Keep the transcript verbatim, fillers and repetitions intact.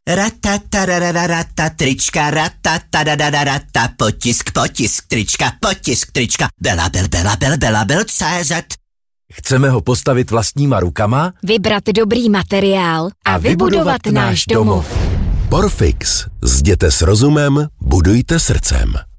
Ratatarararata trička, ratatadadadata, potisk, potisk trička, potisk trička, Belabel, Belabel, Belabel, C Z. Chceme ho postavit vlastníma rukama, vybrat dobrý materiál a, a vybudovat, vybudovat náš domov. Porfix. Zděte s rozumem, budujte srdcem.